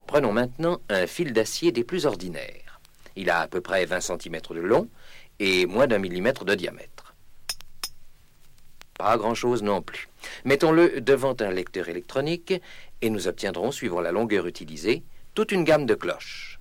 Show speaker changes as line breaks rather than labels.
Prenons maintenant un fil d'acier des plus ordinaires. Il a à peu près 20 cm de long et moins d'1 millimètre de diamètre. Pas grand-chose non plus. Mettons-le devant un lecteur électronique et nous obtiendrons, suivant la longueur utilisée, toute une gamme de cloches.